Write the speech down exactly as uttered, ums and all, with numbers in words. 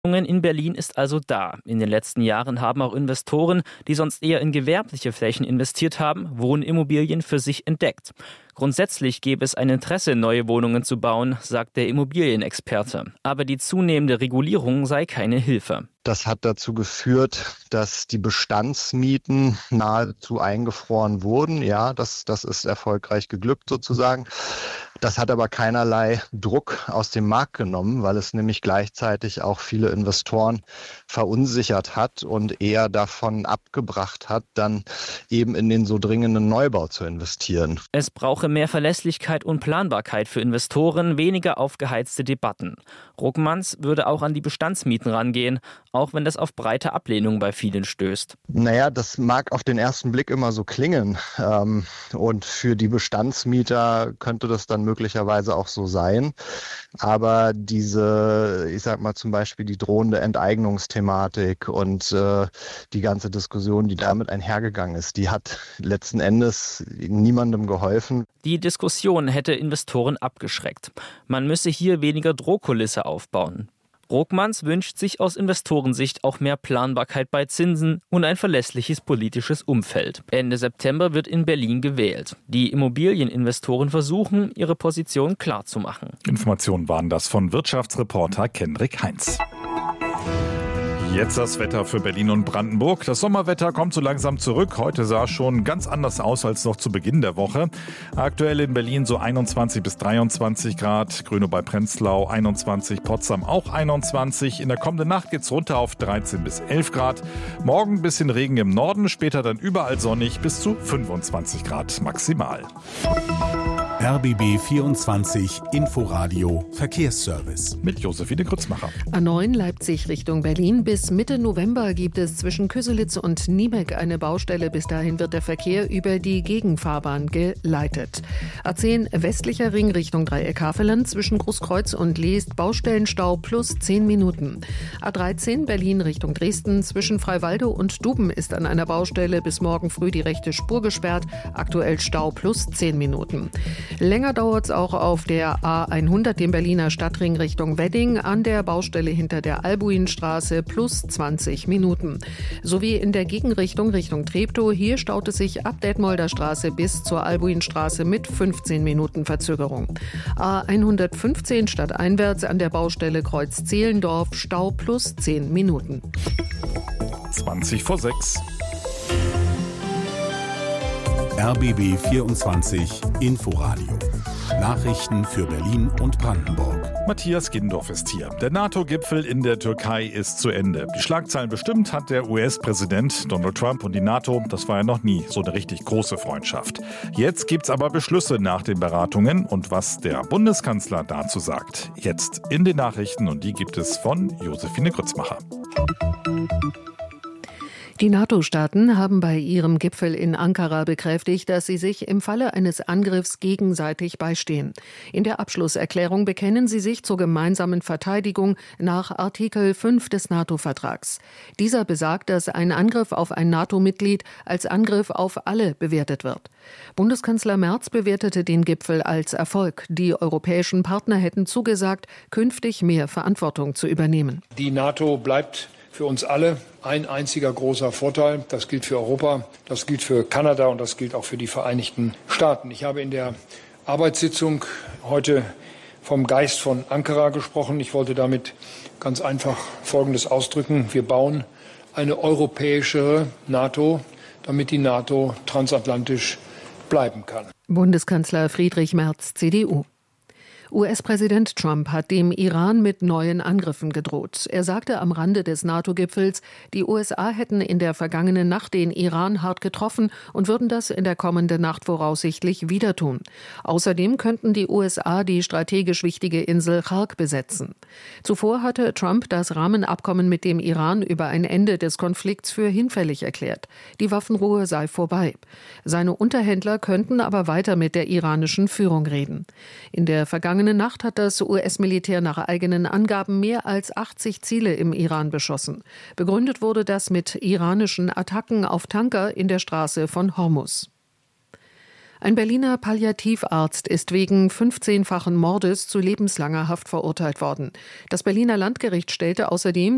In Berlin ist also da. In den letzten Jahren haben auch Investoren, die sonst eher in gewerbliche Flächen investiert haben, Wohnimmobilien für sich entdeckt. Grundsätzlich gäbe es ein Interesse, neue Wohnungen zu bauen, sagt der Immobilienexperte. Aber die zunehmende Regulierung sei keine Hilfe. Das hat dazu geführt, dass die Bestandsmieten nahezu eingefroren wurden. Ja, das, das ist erfolgreich geglückt sozusagen. Das hat aber keinerlei Druck aus dem Markt genommen, weil es nämlich gleichzeitig auch viele Investoren verunsichert hat und eher davon abgebracht hat, dann eben in den so dringenden Neubau zu investieren. Es brauche mehr Verlässlichkeit und Planbarkeit für Investoren, weniger aufgeheizte Debatten. Ruckmanns würde auch an die Bestandsmieten rangehen, auch wenn das auf breite Ablehnung bei vielen stößt. Naja, das mag auf den ersten Blick immer so klingen. Ähm, und für die Bestandsmieter könnte das dann möglicherweise auch so sein. Aber diese, ich sag mal zum Beispiel die drohende Enteignungsthematik und äh, die ganze Diskussion, die damit einhergegangen ist, die hat letzten Endes niemandem geholfen. Die Diskussion hätte Investoren abgeschreckt. Man müsse hier weniger Drohkulisse aufbauen. Ruckmanns wünscht sich aus Investorensicht auch mehr Planbarkeit bei Zinsen und ein verlässliches politisches Umfeld. Ende September wird in Berlin gewählt. Die Immobilieninvestoren versuchen, ihre Position klarzumachen. Informationen waren das von Wirtschaftsreporter Kendrick Heinz. Jetzt das Wetter für Berlin und Brandenburg. Das Sommerwetter kommt so langsam zurück. Heute sah es schon ganz anders aus als noch zu Beginn der Woche. Aktuell in Berlin so einundzwanzig bis dreiundzwanzig Grad, Grünow bei Prenzlau einundzwanzig, Potsdam auch einundzwanzig. In der kommenden Nacht geht's runter auf dreizehn bis elf Grad. Morgen ein bisschen Regen im Norden, später dann überall sonnig bis zu fünfundzwanzig Grad maximal. R B B vierundzwanzig Inforadio Verkehrsservice. Mit Josephine Grützmacher. A neun Leipzig Richtung Berlin. Bis Mitte November gibt es zwischen Köselitz und Niebeck eine Baustelle. Bis dahin wird der Verkehr über die Gegenfahrbahn geleitet. A zehn westlicher Ring Richtung Dreieck-Havelland. Zwischen Großkreuz und Leest Baustellenstau plus zehn Minuten. A dreizehn Berlin Richtung Dresden. Zwischen Freiwalde und Duben ist an einer Baustelle bis morgen früh die rechte Spur gesperrt. Aktuell Stau plus zehn Minuten. Länger dauert es auch auf der A hundert, dem Berliner Stadtring Richtung Wedding, an der Baustelle hinter der Albuinstraße plus zwanzig Minuten. Sowie in der Gegenrichtung Richtung Treptow. Hier staut es sich ab Detmolder Straße bis zur Albuinstraße mit fünfzehn Minuten Verzögerung. A hundertfünfzehn stadteinwärts an der Baustelle Kreuz Zehlendorf, Stau plus zehn Minuten. zwanzig vor sechs. R B B vierundzwanzig Inforadio. Nachrichten für Berlin und Brandenburg. Matthias Gindorf ist hier. Der NATO-Gipfel in der Türkei ist zu Ende. Die Schlagzeilen bestimmt hat der U S-Präsident Donald Trump und die NATO. Das war ja noch nie so eine richtig große Freundschaft. Jetzt gibt's aber Beschlüsse nach den Beratungen und was der Bundeskanzler dazu sagt. Jetzt in den Nachrichten und die gibt es von Josephine Grützmacher. Die NATO-Staaten haben bei ihrem Gipfel in Ankara bekräftigt, dass sie sich im Falle eines Angriffs gegenseitig beistehen. In der Abschlusserklärung bekennen sie sich zur gemeinsamen Verteidigung nach Artikel fünf des NATO-Vertrags. Dieser besagt, dass ein Angriff auf ein NATO-Mitglied als Angriff auf alle bewertet wird. Bundeskanzler Merz bewertete den Gipfel als Erfolg. Die europäischen Partner hätten zugesagt, künftig mehr Verantwortung zu übernehmen. Die NATO bleibt für uns alle ein einziger großer Vorteil. Das gilt für Europa, das gilt für Kanada und das gilt auch für die Vereinigten Staaten. Ich habe in der Arbeitssitzung heute vom Geist von Ankara gesprochen. Ich wollte damit ganz einfach Folgendes ausdrücken. Wir bauen eine europäischere NATO, damit die NATO transatlantisch bleiben kann. Bundeskanzler Friedrich Merz, C D U. U S-Präsident Trump hat dem Iran mit neuen Angriffen gedroht. Er sagte am Rande des NATO-Gipfels, die U S A hätten in der vergangenen Nacht den Iran hart getroffen und würden das in der kommenden Nacht voraussichtlich wieder tun. Außerdem könnten die U S A die strategisch wichtige Insel Chark besetzen. Zuvor hatte Trump das Rahmenabkommen mit dem Iran über ein Ende des Konflikts für hinfällig erklärt. Die Waffenruhe sei vorbei. Seine Unterhändler könnten aber weiter mit der iranischen Führung reden. In der vergangenen Nacht hat das U S-Militär nach eigenen Angaben mehr als achtzig Ziele im Iran beschossen. Begründet wurde das mit iranischen Attacken auf Tanker in der Straße von Hormuz. Ein Berliner Palliativarzt ist wegen fünfzehnfachen Mordes zu lebenslanger Haft verurteilt worden. Das Berliner Landgericht stellte außerdem